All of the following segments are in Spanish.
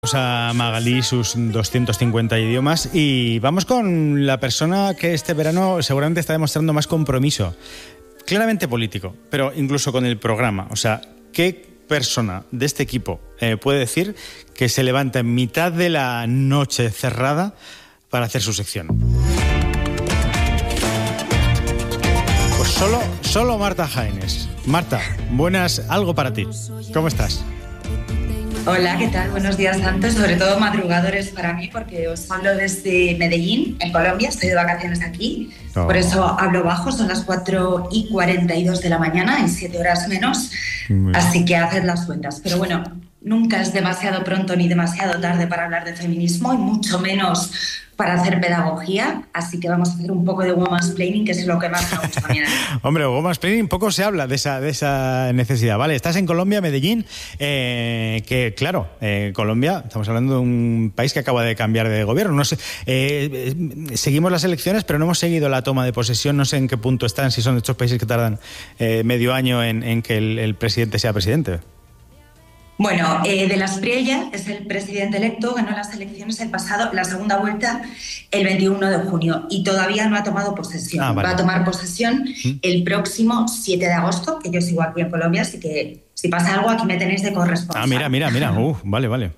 Dejamos a Magalí sus 250 idiomas y vamos con la persona que este verano seguramente está demostrando más compromiso, claramente político, pero incluso con el programa. O sea, ¿qué persona de este equipo puede decir que se levanta en mitad de la noche cerrada para hacer su sección? Pues solo Marta Jaénes. Marta, buenas, algo para ti. ¿Cómo estás? Hola, ¿qué tal? Buenos días, tanto, sobre todo madrugadores para mí, porque os hablo desde Medellín, en Colombia. Estoy de vacaciones aquí, por eso hablo bajo. Son las 4:42 de la mañana, en 7 horas menos, así que haced las cuentas. Pero bueno, nunca es demasiado pronto ni demasiado tarde para hablar de feminismo, y mucho menos para hacer pedagogía, así que vamos a hacer un poco de womansplaining, que es lo que más me gusta a mí. Hombre, womansplaining, poco se habla de esa necesidad. Vale, estás en Colombia, Medellín, que claro, Colombia, estamos hablando de un país que acaba de cambiar de gobierno. No sé, seguimos las elecciones, pero no hemos seguido la toma de posesión. No sé en qué punto están, si son de estos países que tardan medio año en que el presidente sea presidente. Bueno, de la Espriella es el presidente electo, ganó las elecciones la segunda vuelta, el 21 de junio, y todavía no ha tomado posesión. Vale. Va a tomar posesión el próximo 7 de agosto, que yo sigo aquí en Colombia, así que si pasa algo aquí me tenéis de corresponsal. Mira. Vale.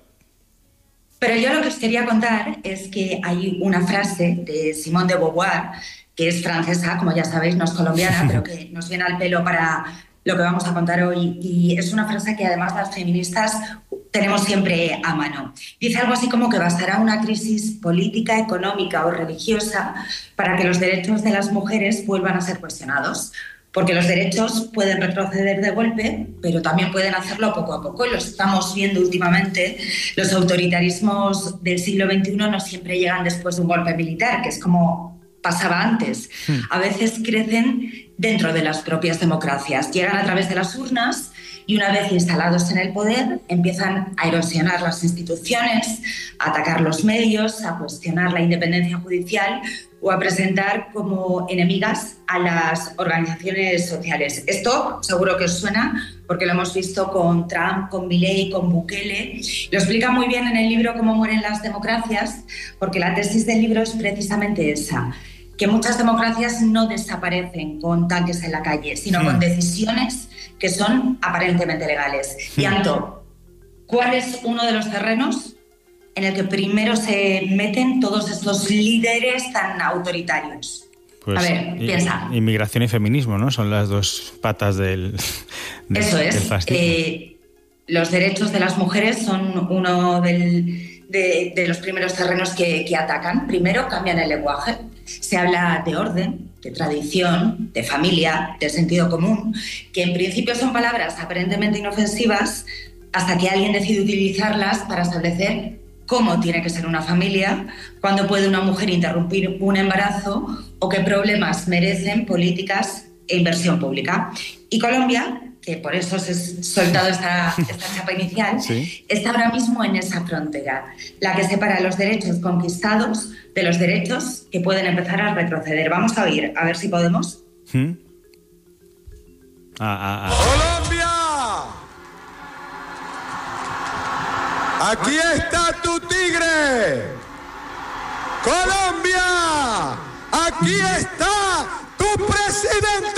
Pero yo lo que os quería contar es que hay una frase de Simone de Beauvoir, que es francesa, como ya sabéis, no es colombiana, pero que nos viene al pelo para lo que vamos a contar hoy, y es una frase que además las feministas tenemos siempre a mano. Dice algo así como que bastará una crisis política, económica o religiosa para que los derechos de las mujeres vuelvan a ser cuestionados, porque los derechos pueden retroceder de golpe, pero también pueden hacerlo poco a poco, y lo estamos viendo últimamente. Los autoritarismos del siglo XXI no siempre llegan después de un golpe militar, que es como pasaba antes. A veces crecen dentro de las propias democracias, llegan a través de las urnas y una vez instalados en el poder empiezan a erosionar las instituciones, a atacar los medios, a cuestionar la independencia judicial o a presentar como enemigas a las organizaciones sociales. Esto seguro que os suena porque lo hemos visto con Trump, con Milei, con Bukele. Lo explica muy bien en el libro Cómo mueren las democracias, porque la tesis del libro es precisamente esa, que muchas democracias no desaparecen con tanques en la calle, sino con decisiones que son aparentemente legales. Y Anto, ¿cuál es uno de los terrenos en el que primero se meten todos estos líderes tan autoritarios? Pues, a ver, piensa. Inmigración y feminismo, ¿no? Son las dos patas del Eso es. Del fascismo. Los derechos de las mujeres son uno de los primeros terrenos que atacan. Primero cambian el lenguaje. Se habla de orden, de tradición, de familia, de sentido común, que en principio son palabras aparentemente inofensivas hasta que alguien decide utilizarlas para establecer cómo tiene que ser una familia, cuándo puede una mujer interrumpir un embarazo o qué problemas merecen políticas e inversión pública. Y Colombia, que por eso os he soltado esta chapa inicial, ¿Sí? está ahora mismo en esa frontera, la que separa los derechos conquistados de los derechos que pueden empezar a retroceder. Vamos a oír, a ver si podemos. ¡Colombia! ¡Aquí está tu tigre! ¡Colombia! ¡Aquí está tu presidente!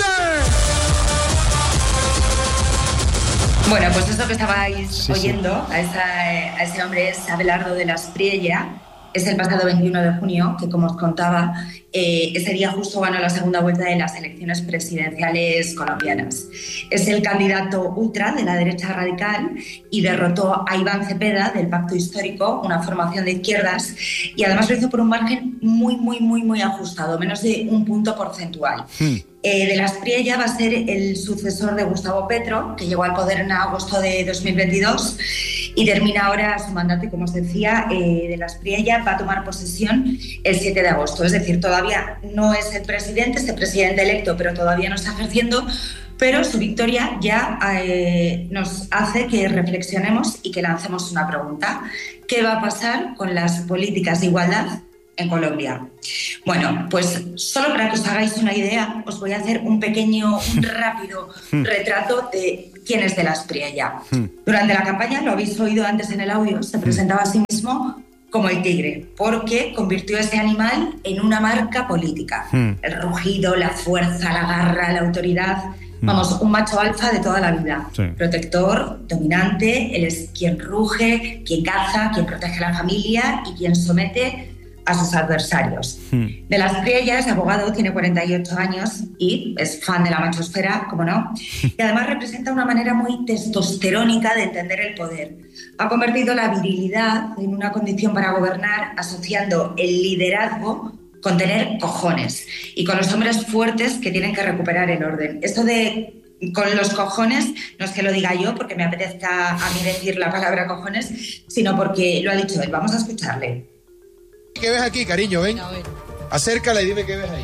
Bueno, pues eso que estabais oyendo, a ese hombre es Abelardo de la Espriella. Es el pasado 21 de junio, que como os contaba, ese día justo ganó la segunda vuelta de las elecciones presidenciales colombianas. Es el candidato ultra de la derecha radical y derrotó a Iván Cepeda del Pacto Histórico, una formación de izquierdas, y además lo hizo por un margen muy ajustado, menos de un punto porcentual. De la Espriella va a ser el sucesor de Gustavo Petro, que llegó al poder en agosto de 2022 y termina ahora su mandato, y como os decía, de la Espriella va a tomar posesión el 7 de agosto. Es decir, todavía no es el presidente electo, pero todavía no está ejerciendo, pero su victoria ya nos hace que reflexionemos y que lancemos una pregunta. ¿Qué va a pasar con las políticas de igualdad en Colombia? Bueno, pues solo para que os hagáis una idea, os voy a hacer un rápido retrato de quién es de la Espriella. Durante la campaña, lo habéis oído antes en el audio, se presentaba a sí feminismo como el tigre, porque convirtió a ese animal en una marca política. El rugido, la fuerza, la garra, la autoridad. Vamos, un macho alfa de toda la vida. Sí. Protector, dominante, él es quien ruge, quien caza, quien protege a la familia y quien somete a sus adversarios. De las Espriella es abogado, tiene 48 años y es fan de la machosfera, como no, y además representa una manera muy testosterónica de entender el poder. Ha convertido la virilidad en una condición para gobernar, asociando el liderazgo con tener cojones y con los hombres fuertes que tienen que recuperar el orden. Esto de con los cojones no es que lo diga yo porque me apetezca a mí decir la palabra cojones, sino porque lo ha dicho él. Vamos a escucharle. ¿Qué ves aquí, cariño? Ven. Acércala y dime qué ves ahí.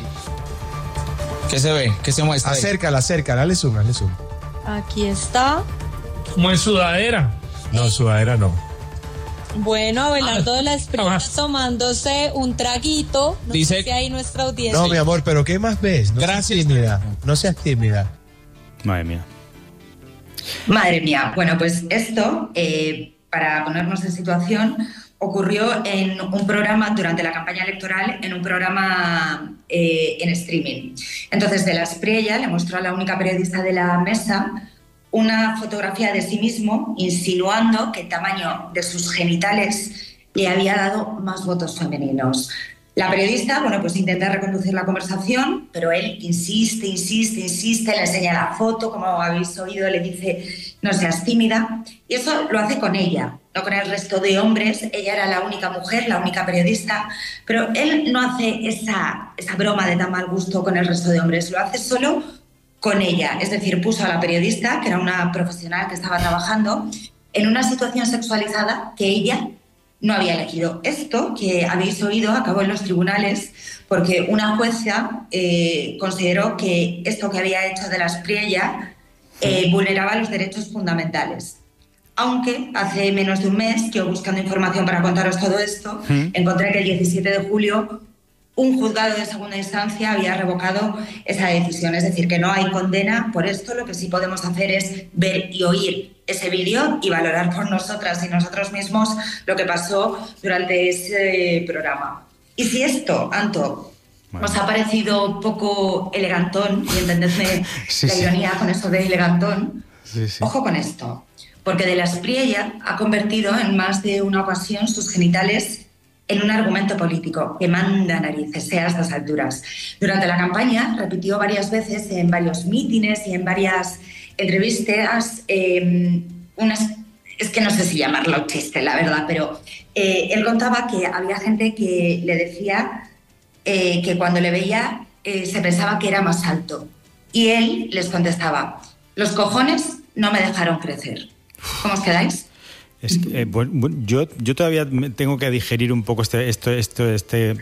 ¿Qué se ve? ¿Qué se muestra? Acércala, hazle zoom. Aquí está. Como en sudadera. No, sudadera no. Bueno, Abelardo de la Espriella tomándose un traguito. No Dice sé si hay nuestra audiencia. No, mi amor, pero ¿qué más ves? Gracias. No seas tímida. Madre mía. Madre mía. Bueno, pues esto, para ponernos en situación, ocurrió en un programa durante la campaña electoral, en un programa en streaming. Entonces, de la Espriella le mostró a la única periodista de la mesa una fotografía de sí mismo, insinuando que el tamaño de sus genitales le había dado más votos femeninos. La periodista, bueno, pues intenta reconducir la conversación, pero él insiste, le enseña la foto, como habéis oído, le dice no seas tímida, y eso lo hace con ella, no con el resto de hombres. Ella era la única mujer, la única periodista, pero él no hace esa broma de tan mal gusto con el resto de hombres, lo hace solo con ella, es decir, puso a la periodista, que era una profesional que estaba trabajando, en una situación sexualizada que ella no había elegido. Esto que habéis oído acabó en los tribunales porque una jueza consideró que esto que había hecho de la Espriella vulneraba los derechos fundamentales. Aunque hace menos de un mes, yo buscando información para contaros todo esto, encontré que el 17 de julio un juzgado de segunda instancia había revocado esa decisión. Es decir, que no hay condena por esto. Lo que sí podemos hacer es ver y oír ese vídeo y valorar por nosotras y nosotros mismos lo que pasó durante ese programa. Y si esto, Anto, os ha parecido poco elegantón, y entendedme la ironía con eso de elegantón, ojo con esto, porque de la Espriella ha convertido en más de una ocasión sus genitales en un argumento político que manda narices a estas alturas. Durante la campaña repitió varias veces en varios mítines y en varias entrevistas es que no sé si llamarlo chiste, la verdad, pero él contaba que había gente que le decía que cuando le veía se pensaba que era más alto. Y él les contestaba, los cojones no me dejaron crecer. ¿Cómo os quedáis? Es que, bueno, yo todavía tengo que digerir un poco este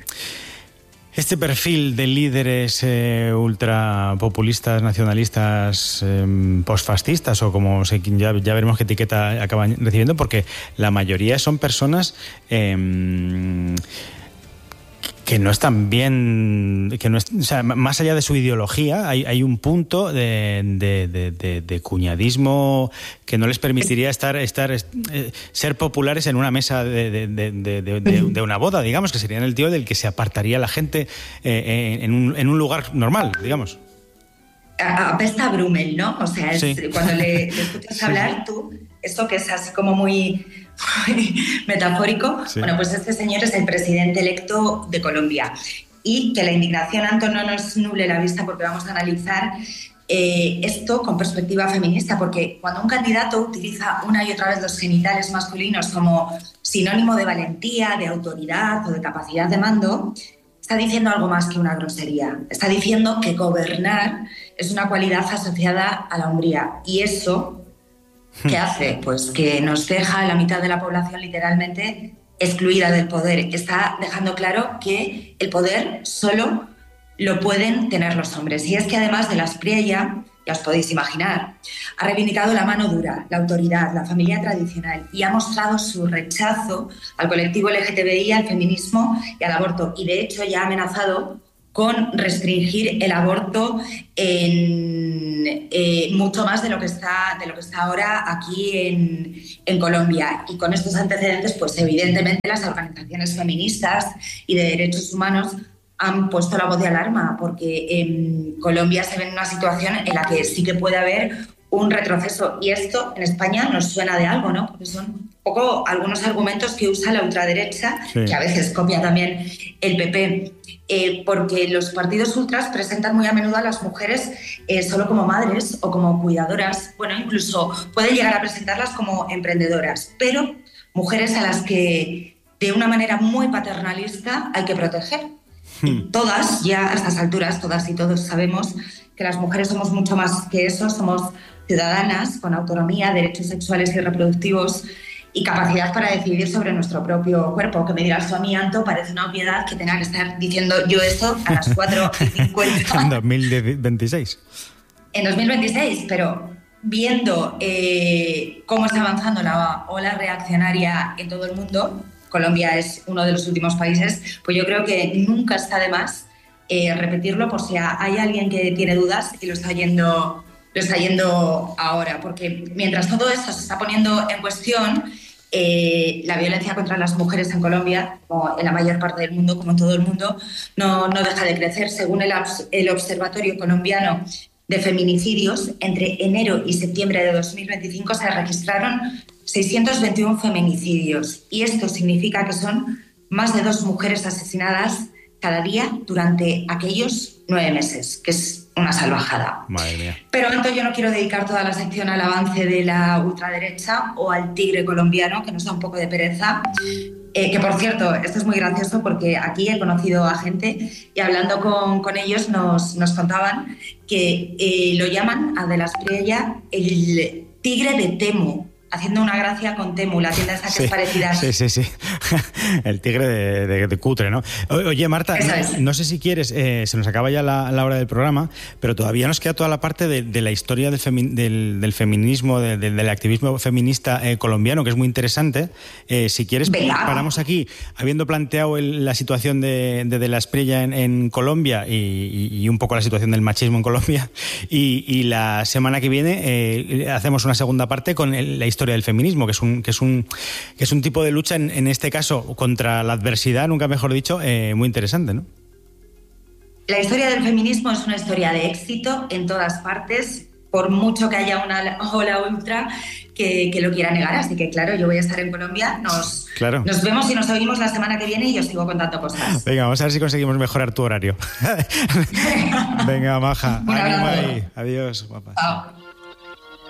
perfil de líderes ultrapopulistas, nacionalistas, postfascistas o como ya veremos qué etiqueta acaban recibiendo, porque la mayoría son personas que no están bien, o sea, más allá de su ideología, hay un punto de cuñadismo que no les permitiría ser populares en una mesa de una boda, digamos, que serían el tío del que se apartaría la gente en un lugar normal, digamos. Apesta a Brummel, ¿no? O sea, sí. Cuando le escuchas hablar, tú, esto que es así como muy metafórico, sí. Bueno, pues este señor es el presidente electo de Colombia. Y que la indignación, Anto, no nos nuble la vista porque vamos a analizar esto con perspectiva feminista, porque cuando un candidato utiliza una y otra vez los genitales masculinos como sinónimo de valentía, de autoridad o de capacidad de mando, está diciendo algo más que una grosería. Está diciendo que gobernar es una cualidad asociada a la hombría. Y eso, ¿qué hace? Pues que nos deja a la mitad de la población literalmente excluida del poder. Está dejando claro que el poder solo lo pueden tener los hombres. Y es que además de la Espriella, ya os podéis imaginar, ha reivindicado la mano dura, la autoridad, la familia tradicional y ha mostrado su rechazo al colectivo LGTBI, al feminismo y al aborto. Y de hecho ya ha amenazado con restringir el aborto en mucho más de lo que está ahora aquí en Colombia. Y con estos antecedentes, pues evidentemente las organizaciones feministas y de derechos humanos han puesto la voz de alarma, porque en Colombia se ve en una situación en la que sí que puede haber un retroceso. Y esto en España nos suena de algo, ¿no? Porque son un poco algunos argumentos que usa la ultraderecha, sí, que a veces copia también el PP, porque los partidos ultras presentan muy a menudo a las mujeres solo como madres o como cuidadoras. Bueno, incluso pueden llegar a presentarlas como emprendedoras, pero mujeres a las que de una manera muy paternalista hay que proteger. Todas, ya a estas alturas, todas y todos sabemos que las mujeres somos mucho más que eso, somos ciudadanas con autonomía, derechos sexuales y reproductivos y capacidad para decidir sobre nuestro propio cuerpo. Que me dirá su amianto, parece una obviedad que tenga que estar diciendo yo eso a las 4:50. En 2026. En 2026, pero viendo cómo está avanzando la ola reaccionaria en todo el mundo, Colombia es uno de los últimos países, pues yo creo que nunca está de más repetirlo por si hay alguien que tiene dudas y lo está yendo ahora, porque mientras todo eso se está poniendo en cuestión, la violencia contra las mujeres en Colombia, como en la mayor parte del mundo, como en todo el mundo, no deja de crecer. Según el Observatorio Colombiano de Feminicidios, entre enero y septiembre de 2025 se registraron 621 feminicidios, y esto significa que son más de 2 mujeres asesinadas cada día durante aquellos 9 meses, que es una salvajada. Madre mía. Pero antes yo no quiero dedicar toda la sección al avance de la ultraderecha o al tigre colombiano, que nos da un poco de pereza. Que por cierto, esto es muy gracioso porque aquí he conocido a gente y hablando con ellos nos contaban que lo llaman a De la Espriella el tigre de Temu, haciendo una gracia con Temu, la tienda esa que es parecida. Sí. El tigre de cutre, ¿no? Oye, Marta, no sé si quieres, se nos acaba ya la hora del programa, pero todavía nos queda toda la parte de la historia del feminismo, del activismo feminista colombiano, que es muy interesante. Si quieres, paramos aquí, habiendo planteado la situación de la Espriella en Colombia y un poco la situación del machismo en Colombia, y la semana que viene hacemos una segunda parte con la historia del feminismo, que es un tipo de lucha, en este caso contra la adversidad, nunca mejor dicho, muy interesante, ¿no? La historia del feminismo es una historia de éxito en todas partes, por mucho que haya una ola ultra que lo quiera negar. Así que claro, yo voy a estar en Colombia, nos vemos y nos oímos la semana que viene y os sigo contando cosas. Venga, vamos a ver si conseguimos mejorar tu horario. Venga, maja, ánimo ahí. Adiós, guapa. Chao.